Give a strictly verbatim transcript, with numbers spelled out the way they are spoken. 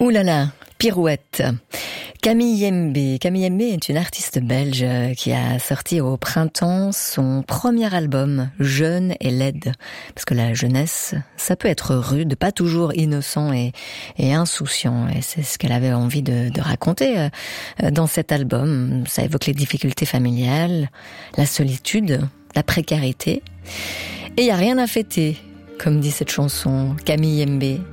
Ouh là là, pirouette. Camille Yembe. Camille Yembe est une artiste belge qui a sorti au printemps son premier album, Jeune et laide. Parce que la jeunesse, ça peut être rude, pas toujours innocent et, et insouciant. Et c'est ce qu'elle avait envie de, de raconter dans cet album. Ça évoque les difficultés familiales, la solitude, la précarité. Et il n'y a rien à fêter, comme dit cette chanson, Camille Yembe.